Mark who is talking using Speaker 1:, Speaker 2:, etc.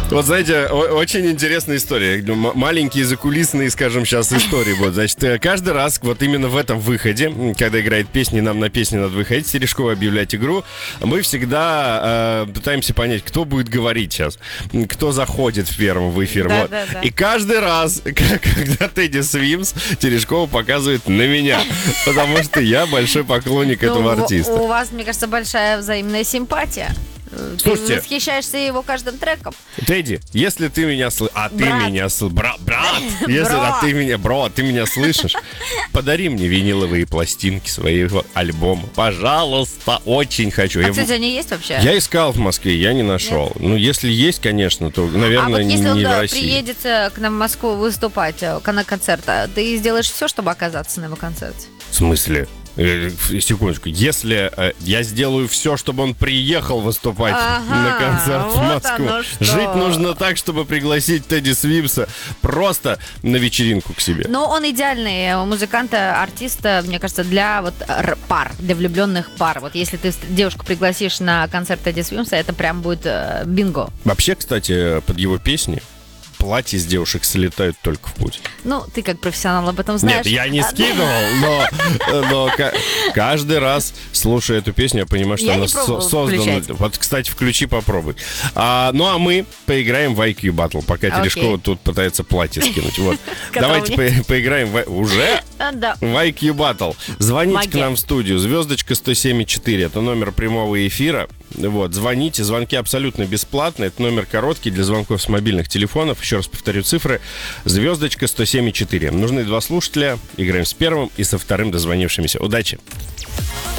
Speaker 1: Вот, знаете, очень интересная история. Маленькие закулисные, скажем, сейчас истории. Вот, значит, каждый раз, вот именно в этом выходе, когда играет песни, нам на песни надо выходить, Терешкова объявлять игру, мы всегда пытаемся понять, кто будет говорить сейчас, кто заходит в первом в эфир.
Speaker 2: Да,
Speaker 1: вот.
Speaker 2: да, да.
Speaker 1: И каждый раз, когда Тедди Свимс, Терешкова показывает на меня, потому что я большой поклонник этого артиста.
Speaker 2: У вас, мне кажется, большая взаимная симпатия.
Speaker 1: Слушайте,
Speaker 2: Ты восхищаешься его каждым треком.
Speaker 1: Тедди, если ты меня слышишь, брат, ты меня слышишь, подари мне виниловые пластинки своего альбома, пожалуйста, очень хочу.
Speaker 2: Кстати, они есть вообще?
Speaker 1: Я искал в Москве, я не нашел. Ну, если есть, конечно, то, наверное,
Speaker 2: вот если
Speaker 1: не
Speaker 2: он
Speaker 1: в России.
Speaker 2: приедет к нам в Москву выступать на концерт, ты сделаешь все, чтобы оказаться на его концерте?
Speaker 1: В смысле? Секундочку. Если я сделаю все, чтобы он приехал выступать на концерт в Москву. Жить нужно так, чтобы пригласить Тедди Свимса просто на вечеринку к себе.
Speaker 2: Ну, он идеальный музыкант, артист, мне кажется, для вот пар, для влюбленных пар. Вот если ты девушку пригласишь на концерт Тедди Свимса, это прям будет бинго.
Speaker 1: Вообще, кстати, под его песни платья с девушек слетают только в путь.
Speaker 2: Ну, ты как профессионал об этом знаешь.
Speaker 1: Нет, я не скидывал, но каждый раз, слушая эту песню, я понимаю, что она создана. Вот, кстати, включи, попробуй. Ну, а мы поиграем в IQ Battle, пока Терешкова тут пытается платье скинуть. Вот. Давайте поиграем уже в IQ Battle. Звоните к нам в студию. Звездочка 107,4. Это номер прямого эфира. Вот, звоните. Звонки абсолютно бесплатные. Это номер короткий для звонков с мобильных телефонов. Еще раз повторю цифры. Звездочка 107,4. Нужны 2 слушателя. Играем с первым и со вторым дозвонившимися. Удачи!